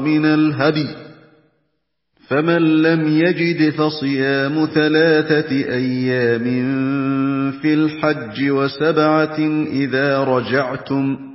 مِنَ الْهَدْيِ ۖ فَمَن لَّمْ يَجِدْ فَصِيَامُ 3 أيام في الحج و7 إذا رجعتم ۗ